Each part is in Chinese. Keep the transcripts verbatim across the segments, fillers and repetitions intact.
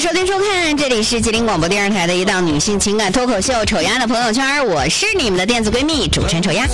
收听收看，这里是吉林广播电视台的一档女性情感脱口秀《丑丫的朋友圈》，我是你们的电子闺蜜主持人丑丫。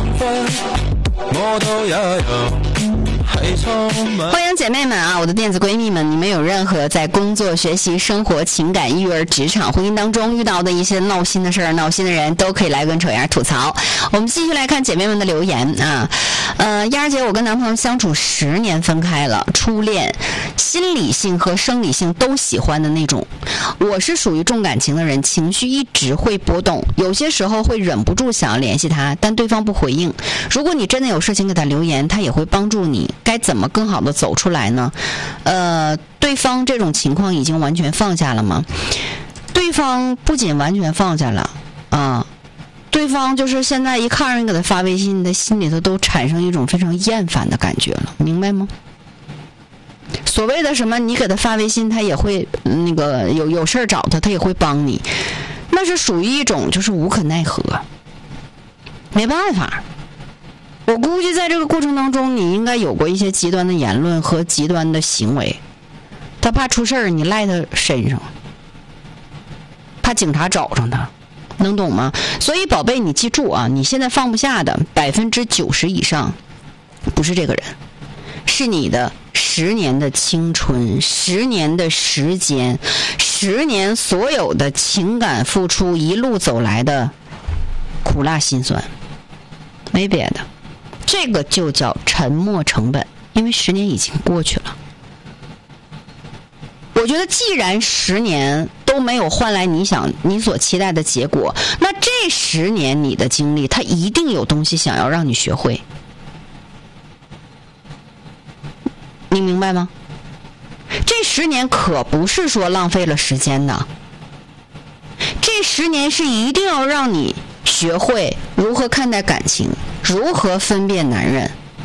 欢迎姐妹们啊，我的电子闺蜜们，你们有任何在工作、学习、生活、情感、育儿、职场、婚姻当中遇到的一些闹心的事儿、闹心的人，都可以来跟丑丫吐槽。我们继续来看姐妹们的留言啊。呃，丫儿姐，我跟男朋友相处十年分开了，初恋，心理性和生理性都喜欢的那种。我是属于重感情的人，情绪一直会波动，有些时候会忍不住想要联系他，但对方不回应。如果你真的有事情给他留言，他也会帮助你。该怎么更好的走出来呢？呃，对方这种情况已经完全放下了吗？对方不仅完全放下了啊，对方就是现在一看人给他发微信，你的心里头都产生一种非常厌烦的感觉了，明白吗？所谓的什么你给他发微信，他也会那个有有事找他，他也会帮你，那是属于一种就是无可奈何，没办法。我估计在这个过程当中，你应该有过一些极端的言论和极端的行为，他怕出事儿，你赖他身上，怕警察找上他，能懂吗？所以宝贝，你记住啊，你现在放不下的百分之九十以上，不是这个人，是你的十年的青春，十年的时间，十年所有的情感付出，一路走来的苦辣辛酸，没别的。这个就叫沉没成本，因为十年已经过去了。我觉得既然十年都没有换来你想你所期待的结果，那这十年你的经历，它一定有东西想要让你学会。你明白吗？这十年可不是说浪费了时间的，这十年是一定要让你学会如何看待感情，如何分辨男人，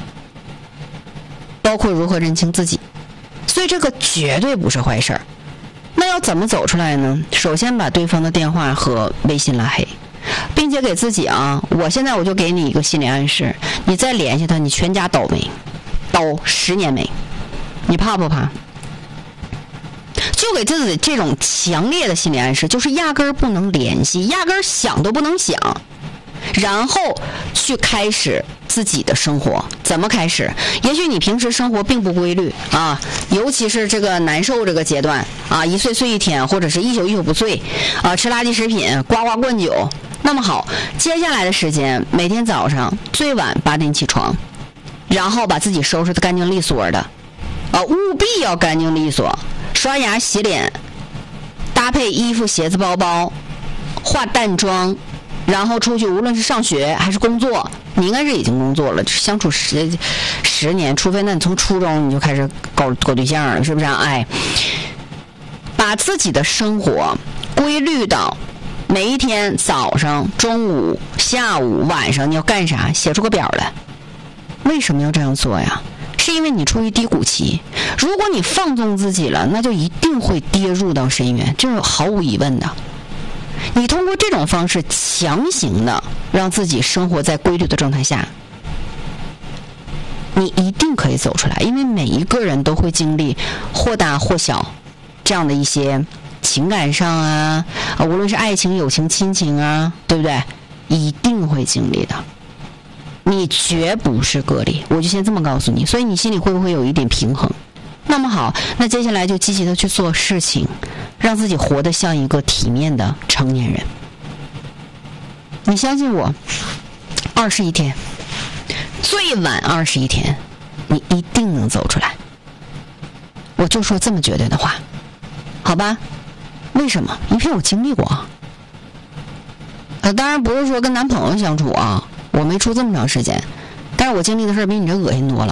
包括如何认清自己，所以这个绝对不是坏事儿。那要怎么走出来呢？首先把对方的电话和微信拉黑，并且给自己啊，我现在我就给你一个心理暗示，你再联系他，你全家倒霉，倒十年霉，你怕不怕？就给自己这种强烈的心理暗示，就是压根儿不能联系，压根儿想都不能想，然后去开始自己的生活。怎么开始？也许你平时生活并不规律啊，尤其是这个难受这个阶段啊，一睡睡一天，或者是一宿一宿不睡啊，吃垃圾食品，呱呱灌酒。那么好，接下来的时间，每天早上最晚八点起床，然后把自己收拾得干净利索的啊，务必要干净利索。刷牙洗脸，搭配衣服鞋子包包，化淡妆，然后出去，无论是上学还是工作，你应该是已经工作了，相处十十年，除非那你从初中你就开始搞搞对象了，是不是啊？哎，把自己的生活规律到每一天早上、中午、下午、晚上你要干啥，写出个表来。为什么要这样做呀？是因为你处于低谷期，如果你放纵自己了，那就一定会跌入到深渊，这是毫无疑问的。你通过这种方式强行的让自己生活在规律的状态下，你一定可以走出来，因为每一个人都会经历或大或小这样的一些情感上啊，无论是爱情、友情、亲情啊，对不对？一定会经历的。你绝不是个例，我就先这么告诉你，所以你心里会不会有一点平衡？那么好，那接下来就积极的去做事情，让自己活得像一个体面的成年人。你相信我，二十一天，最晚二十一天，你一定能走出来。我就说这么绝对的话，好吧？为什么？因为我经历过。呃，当然不是说跟男朋友相处啊。我没处这么长时间，但是我经历的事儿比你这恶心多了。